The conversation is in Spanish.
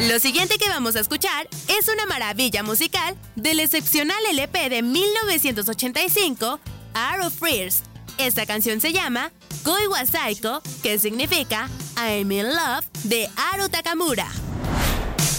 Lo siguiente que vamos a escuchar es una maravilla musical del excepcional LP de 1985, Art of Fears. Esta canción se llama Koi wa Saiko, que significa I'm in Love, de Haru Takamura.